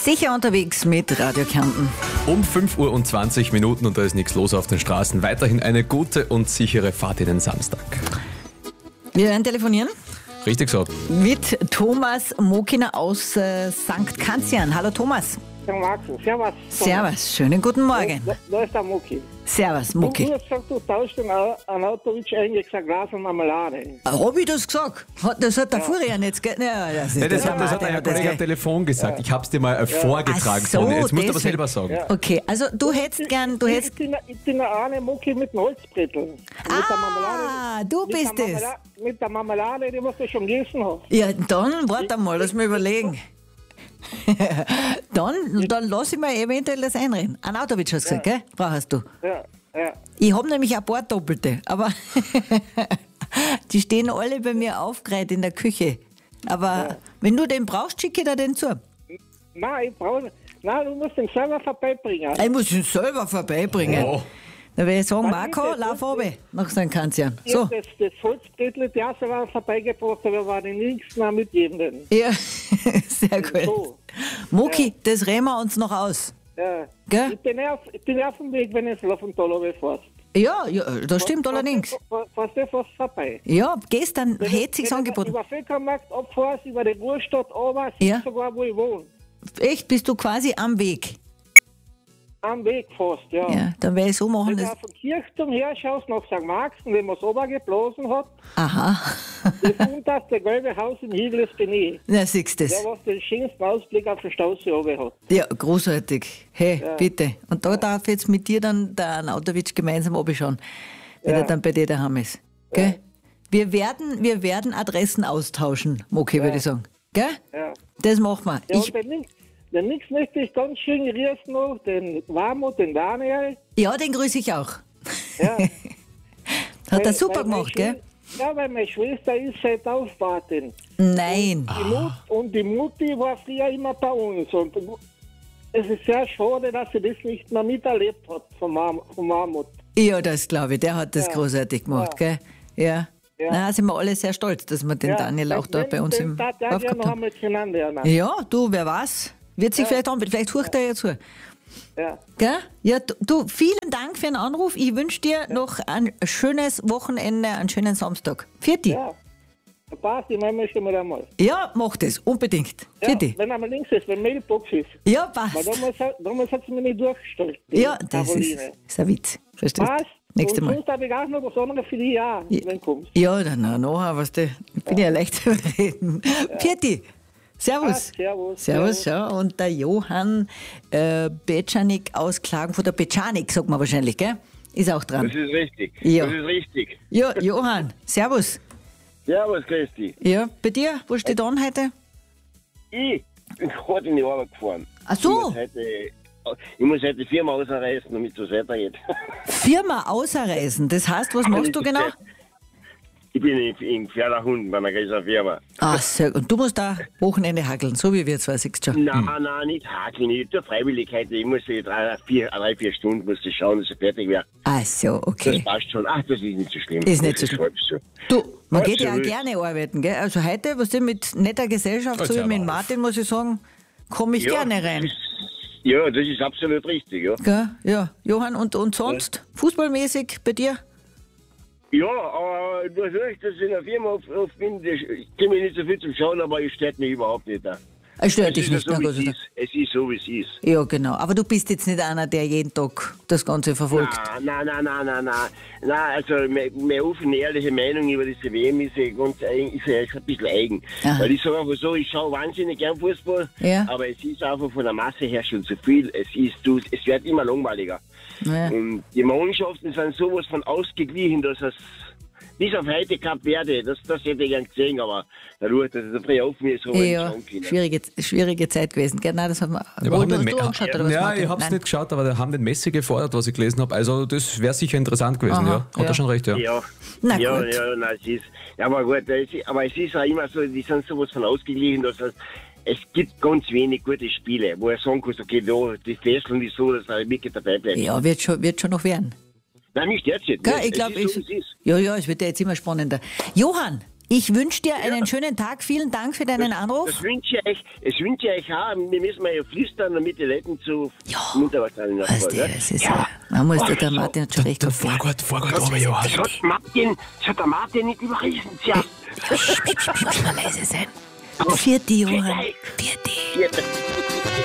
Sicher unterwegs mit Radio Kärnten. Um 5:20 Uhr und da ist nichts los auf den Straßen. Weiterhin eine gute und sichere Fahrt in den Samstag. Wir werden telefonieren Richtig so. mit Thomas Mokiner aus St. Kanzian. Hallo Thomas. Ja, Marco, servus. Servus, schönen guten Morgen. Da ist der Moki. Servus, Du Moki. hast gesagt, du tauschst den Anatovic eigentlich ein Glas und Marmelade. Hab ich das gesagt? Das hat der Florian jetzt... Ja, das Ja, das hat ein Kollege am Telefon gesagt. Ich hab's dir mal vorgetragen. Ach so, Toni. Jetzt musst du aber deswegen. selber sagen. Ja. Okay, also du hättest gern... Ich bin der eine Moki mit dem Holzbrettel. Mit der Marmelade. Du bist es. Mit der Marmelade, die was du schon gegessen hast. Ja, dann warte mal, lass mich überlegen. dann lass ich mir eventuell das einreden. Anatovic hast du gesagt, gell? Brauchst du. Ja, ja. Ich habe nämlich ein paar Doppelte, aber die stehen alle bei mir aufgereiht in der Küche. Aber wenn du den brauchst, schicke ich dir den zu. Nein, du musst den selber vorbeibringen. Ich muss ihn selber vorbeibringen. Oh. Dann werde ich sagen, Was Marco, ist das? lauf runter nach St. Kanzian. Ich So. hab das Holzbrettel, die erste war vorbeigebracht, aber war die nächsten auch mitgeben. Ja, sehr gut. So. Mucki, das reden wir uns noch aus. Ja. Gell? Ich bin auf dem Weg, wenn ich auf dem Tal fährst. Ja, das stimmt allerdings. Fährst du fast vorbei. Ja, gestern hätte es sich Wenn angeboten. du über Völkermarkt abfährst, über die Großstadt, aber Ja. sogar, wo ich wohne. Echt, bist du quasi am Weg. Am Weg fast, ja. Ja, dann werde ich so machen. Wenn du Das, auf den Kirchturm her schaust, nach St. Marx, und wenn man es runtergeblasen hat, aha, das unterste gelbe Haus im Hügel ist bin ich. na siehst du Der, das. was den schönsten Ausblick auf den Stausee oben hat. Ja, großartig. Hey, bitte. Und da darf jetzt mit dir dann der Anatovic gemeinsam abschauen, wenn er dann bei dir daheim ist. Gell? Wir werden Adressen austauschen, Moki, würde ich sagen. Gell? Ja. Das machen wir. Ja, und den Nix möchte ich ganz schön grüßen noch, den Warmut, den Daniel. Ja, den grüße ich auch. Ja. Hat er Weil- super weil meine gemacht, gell? Ja, weil meine Schwester ist seit Aufwarten. Nein. Und die Mutti war früher immer bei uns. Und es ist sehr schade, dass sie das nicht mehr miterlebt hat vom Marmut. Ja, das glaube ich. Der hat das Ja. großartig gemacht, Ja. gell? Ja. Ja. Na, sind wir alle sehr stolz, dass wir den Daniel auch da bei uns im Dorf Dorf gehabt noch haben. einmal kennenlernen. Ja, du, wer weiß. Wird sich vielleicht anbieten. Vielleicht hört er ja zu. Ja. Gell? Ja, du, vielen Dank für den Anruf. Ich wünsche dir noch ein schönes Wochenende, einen schönen Samstag. Vierte. Ja. Passt, ich meine schon mal einmal. Ja, mach das. Unbedingt. Ja, Vierte. wenn einmal links ist, wenn Mailbox ist. Ja, Weil passt. damals hat sie mich nicht durchgestellt. die Ja, das Caroline. ist ein Witz. Verstehst Passt. du? Nächste Und Mal. sonst habe ich auch noch was anderes für dich, ja, wenn du kommst. Ja, dann nachher, was du. Ich bin ja leicht zu reden. Vierte. Servus. Servus. Servus, ja. Und der Johann Betschanik aus Klagenfurt, Betschanik, sagt man wahrscheinlich, gell? Ist auch dran. Das ist richtig. Ja. Das ist richtig. Ja, Johann, servus. Servus, Christi. Ja, bei dir, wo steht an heute? Ich bin gerade in die Arbeit gefahren. Ach so, Ich muss heute die Firma ausreißen, damit es weitergeht. Firma außerreisen. Das heißt, was machst du genau? Ich bin in Pferdehund bei einer größeren Firma. Ach, sehr gut. Und du musst da Wochenende hakeln, so wie wir zwei, siehst du schon. Nein, nicht hakeln. Ich tue Freiwilligkeit. Ich muss 3-4 Stunden muss ich schauen, dass ich fertig werde. Ach so, Das okay. passt schon. Ach, das ist nicht so schlimm. Ist nicht so Das schlimm. halb so. Du, man Ja, geht ja auch seriös. gerne arbeiten, gell? Also heute, was denn mit netter Gesellschaft, so wie Jetzt mit hör mal Martin, muss ich sagen, komme ich gerne rein. Ja, das ist absolut richtig, ja. Gell? Ja, Johann, und sonst? Fußballmäßig bei dir? Ja, aber dadurch, dass ich in der Firma oft bin, ich komme nicht so viel zum Schauen, aber es stört mich überhaupt nicht. Es stört Es dich ist nicht, so, na wie Gott es sei Dank. ist. Es ist so, wie es ist. Ja, genau. Aber du bist jetzt nicht einer, der jeden Tag das Ganze verfolgt. Nein. Also, meine offene, ehrliche Meinung über diese WM ist ja ein bisschen eigen. Aha. Weil ich sage einfach so, ich schaue wahnsinnig gern Fußball, Ja. aber es ist einfach von der Masse her schon zu viel. Es wird immer langweiliger. Ja. Und die Mannschaften sind sowas von ausgeglichen, dass es bis auf heute Cup werde, das hätte ich gern gesehen, aber dadurch, dass es so früh offen ist, habe ich Ja, nicht schauen können. schwierige Zeit gewesen. Gell? Nein, das haben wir. Ja, aber haben hast den du angeschaut, oder was, ja, Martin? ich hab's Nein. nicht geschaut, aber da haben den Messi gefordert, was ich gelesen habe. Also das wäre sicher interessant gewesen, Aha, ja. Hat ja. er schon recht, ja. Ja, Na ja, gut. nein, es ist, ja, aber gut, aber es ist auch immer so, die sind sowas von ausgeglichen, dass es gibt ganz wenig gute Spiele, wo er sagen kann, okay, da, die Fesseln ist so, dass er wirklich dabei bleibt. Ja, wird schon noch werden. Nein, mich stört's nicht. Gell, Es ich glaube, ist so, wie es ist. ja, es wird ja jetzt immer spannender. Johann, Ich wünsche dir einen schönen Tag. Vielen Dank für deinen Anruf. Das wünsche ich euch auch. Wir müssen ja flüstern, damit die Leute zu munter wahrscheinlich nachfragen. Weißt du, es ist man muss der Martin hat schon recht. Vorgott, aber ja. Das hat der Martin nicht überrissen. Tja. Muss man leise sein. Vierte Johann. Vierte.